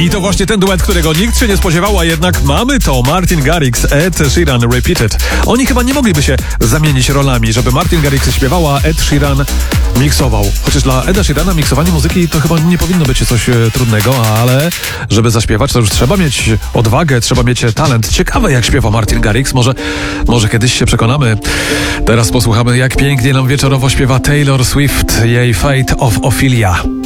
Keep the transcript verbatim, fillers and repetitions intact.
I to właśnie ten duet, którego nikt się nie spodziewał, a jednak mamy to. Martin Garrix, Ed Sheeran, Repeated. Oni chyba nie mogliby się zamienić rolami, żeby Martin Garrix śpiewała, Ed Sheeran miksował. Chociaż dla Eda Sheerana miksowanie muzyki to chyba nie powinno być coś e, trudnego, ale żeby zaśpiewać, to już trzeba mieć odwagę, trzeba mieć talent. Ciekawe, jak śpiewa Martin Garrix. Może, może kiedyś się przekonamy. Teraz posłuchamy, jak pięknie nam wieczorowo śpiewa Taylor Swift, jej Fate of Ophelia.